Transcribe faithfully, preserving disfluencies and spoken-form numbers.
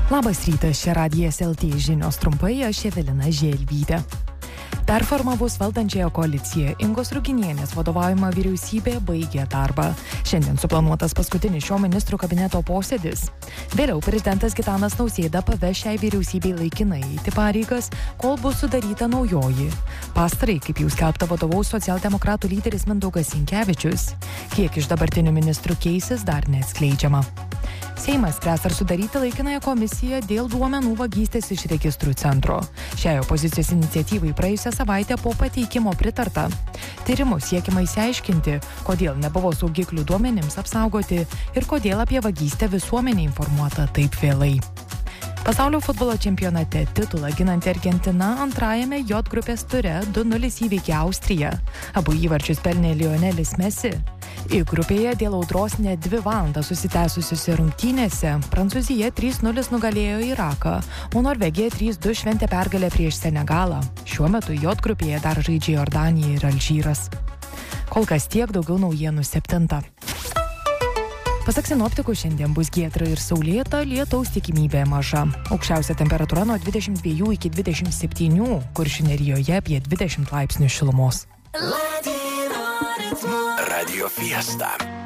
Labas rytas, čia Radijas L T žinios trumpai, aš Evelina Želvytė. Performavus valdančiąją koaliciją, Ingos Ruginienės vadovaujama vyriausybė baigė darbą. Šiandien suplanuotas paskutinis šio ministrų kabineto posėdis. Vėliau prezidentas Gitanas Nausėda paveš šiai vyriausybei laikinai eiti pareigas, kol bus sudaryta naujoji. Pastarai, kaip jau skelbta, vadovaus socialdemokratų lyderis Mindaugas Sinkevičius. Kiek iš dabartinių ministrų keisis, dar neatskleidžiama. Seimas spręs ar sudaryti laikinąją komisiją dėl duomenų vagystės iš registrų centro. Šiai opozicijos iniciatyvai praėjusią savaitę po pateikimo pritarta. Tyrimu siekiama išsiaiškinti, kodėl nebuvo saugiklių duomenims apsaugoti ir kodėl apie vagystę visuomenė informuota taip vėlai. Pasaulio futbolo čempionate titulą ginanti Argentina antrajame J grupės ture du nulis įveikė Austriją. Abu įvarčius pelnė Lionelis Messi. I grupėje dėl audros net dvi valandas susitęsusiuose rungtynėse Prancūzija trys nulis nugalėjo Iraką, o Norvegija trys du šventė pergalę prieš Senegalą. Šiuo metu J grupėje dar žaidžia Jordanija ir Alžyras. Kol kas tiek, daugiau naujienų septintą. Pasak sinoptikų, šiandien bus giedra ir saulėta, lietaus tikimybė maža. Aukščiausia temperatūra nuo dvidešimt dviejų iki dvidešimt septynių, Kuršių nerijoje apie dvidešimt laipsnių šilumos. Radio Fiesta.